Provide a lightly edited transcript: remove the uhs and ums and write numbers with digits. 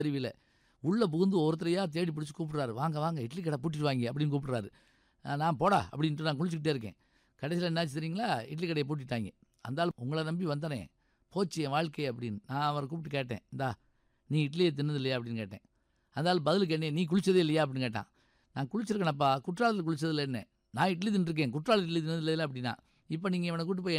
தெரியல. உள்ளே புகுந்து ஒருத்தரையா தேடி பிடிச்சி கூப்பிட்றாரு. வாங்க வாங்க இட்லி கடை பூட்டிட்டு வாங்க அப்படின்னு கூப்பிட்றாரு. நான் போடா அப்படின்ட்டு நான் குளிச்சுக்கிட்டே இருக்கேன். கடைசியில் என்னாச்சு தெரியுங்களா? இட்லி கடையை பூட்டிட்டாங்க. அந்த ஆள் உங்களை நம்பி வந்தனே போச்சு என் வாழ்க்கையை அப்படின்னு. நான் அவரை கூப்பிட்டு கேட்டேன், இந்தா நீ இட்லியை தின்னது இல்லையா அப்படின்னு கேட்டேன். அந்த ஆள் பதிலுக்கு என்ன, நீ குளிச்சதே இல்லையா அப்படின்னு கேட்டான். நான் குளிச்சிருக்கேனப்பா, குற்றாலத்தில் குளிச்சதில்லை என்ன, நான் இட்லி தின்னுருக்கேன், குற்றாலத்தில் இட்லி தின்னதில்லை அப்படின்னா. இப்போ நீங்கள் இவனை கூட்டு போய்